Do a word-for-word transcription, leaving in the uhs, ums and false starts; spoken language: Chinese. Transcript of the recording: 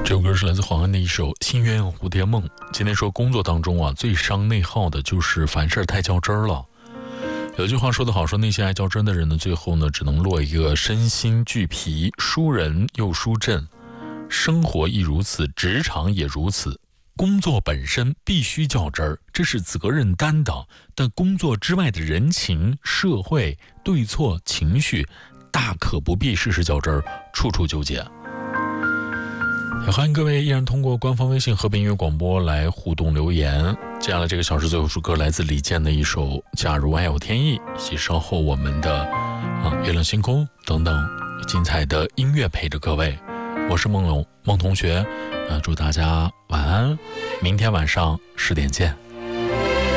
这首歌是来自黄安的一首《新鸳鸯蝴蝶梦》。今天说工作当中啊，最伤内耗的就是凡事太较真儿了。有句话说得好，说那些爱较真的人呢，最后呢只能落一个身心俱疲，输人又输阵。生活亦如此，职场也如此。工作本身必须较真儿，这是责任担当，但工作之外的人情、社会、对错、情绪，大可不必事事较真儿，处处纠结。也欢迎各位依然通过官方微信和平音乐广播来互动留言。接下来这个小时最后一首歌来自李健的一首《假如爱有天意》，以及稍后我们的啊月亮星空等等精彩的音乐陪着各位。我是梦龙梦同学，呃，祝大家晚安，明天晚上十点见。